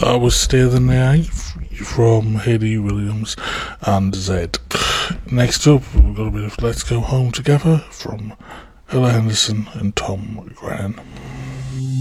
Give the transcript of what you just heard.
That was Stay the Night from Hayley Williams and Zed. Next up, we've got a bit of Let's Go Home Together from Ella Henderson and Tom Grennan.